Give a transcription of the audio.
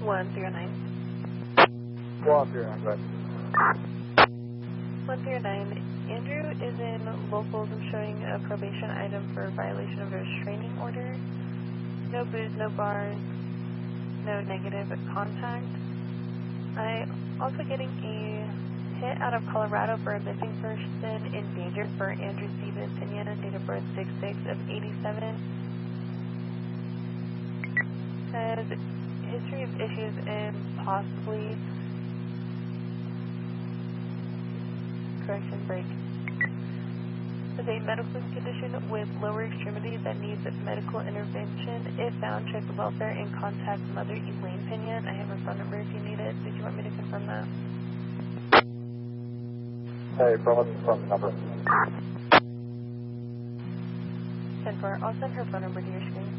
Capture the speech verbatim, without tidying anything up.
one zero nine. one zero nine, go ahead. one zero nine. Andrew is in locals and showing a probation item for violation of a restraining order. No booze, no bars, no negative contact. I also getting a hit out of Colorado for a missing person in danger for Andrew Stevens Pinion, date of birth six six of eighty-seven. Has history of issues and possibly correction break. Has a medical condition with lower extremities that needs medical intervention. If found, check the welfare and contact Mother Elaine Pinion. I have her phone number if you need it. Did you want me to confirm that? Hey, bro, what's the phone number? ten four. I'll send her phone number to your screen.